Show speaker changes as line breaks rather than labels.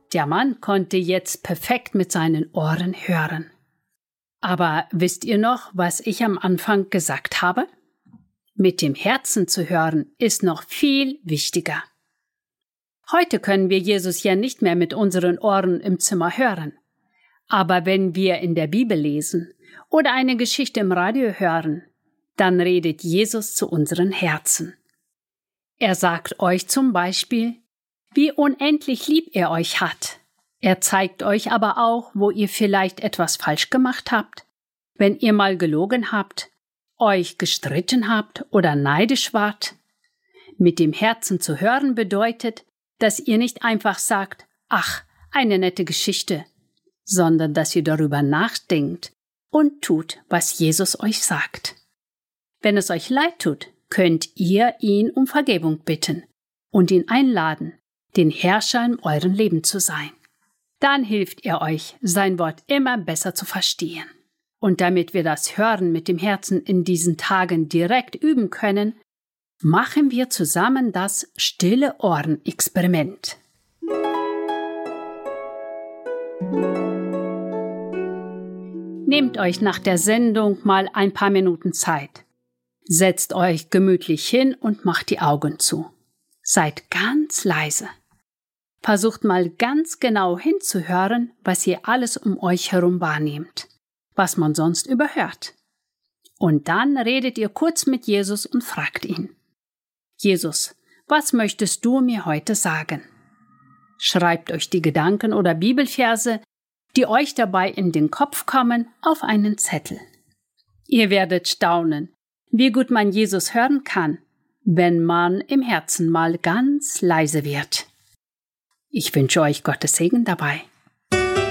Der Mann konnte jetzt perfekt mit seinen Ohren hören. Aber wisst ihr noch, was ich am Anfang gesagt habe? Mit dem Herzen zu hören ist noch viel wichtiger. Heute können wir Jesus ja nicht mehr mit unseren Ohren im Zimmer hören. Aber wenn wir in der Bibel lesen oder eine Geschichte im Radio hören, dann redet Jesus zu unseren Herzen. Er sagt euch zum Beispiel, wie unendlich lieb er euch hat. Er zeigt euch aber auch, wo ihr vielleicht etwas falsch gemacht habt, wenn ihr mal gelogen habt, euch gestritten habt oder neidisch wart. Mit dem Herzen zu hören bedeutet, dass ihr nicht einfach sagt, ach, eine nette Geschichte, sondern dass ihr darüber nachdenkt und tut, was Jesus euch sagt. Wenn es euch leid tut, könnt ihr ihn um Vergebung bitten und ihn einladen, den Herrscher in eurem Leben zu sein. Dann hilft er euch, sein Wort immer besser zu verstehen. Und damit wir das Hören mit dem Herzen in diesen Tagen direkt üben können, machen wir zusammen das Stille-Ohren-Experiment. Nehmt euch nach der Sendung mal ein paar Minuten Zeit. Setzt euch gemütlich hin und macht die Augen zu. Seid ganz leise. Versucht mal ganz genau hinzuhören, was ihr alles um euch herum wahrnehmt, was man sonst überhört. Und dann redet ihr kurz mit Jesus und fragt ihn: Jesus, was möchtest du mir heute sagen? Schreibt euch die Gedanken oder Bibelverse, die euch dabei in den Kopf kommen, auf einen Zettel. Ihr werdet staunen, wie gut man Jesus hören kann, wenn man im Herzen mal ganz leise wird. Ich wünsche euch Gottes Segen dabei.